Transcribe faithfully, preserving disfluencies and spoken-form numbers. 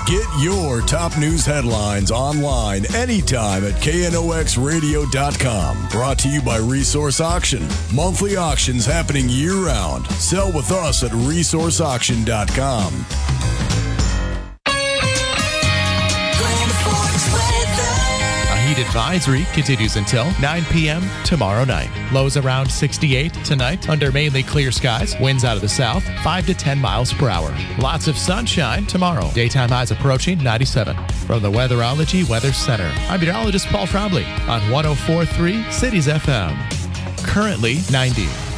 Get your top news headlines online anytime at K N O X radio dot com. Brought to you by Resource Auction. Monthly auctions happening year-round. Sell with us at resource auction dot com. Heat advisory continues until nine p.m. tomorrow night. Lows around sixty-eight tonight under mainly clear skies. Winds out of the south, five to ten miles per hour. Lots of sunshine tomorrow. Daytime highs approaching ninety-seven. From the Weatherology Weather Center, I'm meteorologist Paul Trombley on one oh four point three Cities F M. Currently ninety.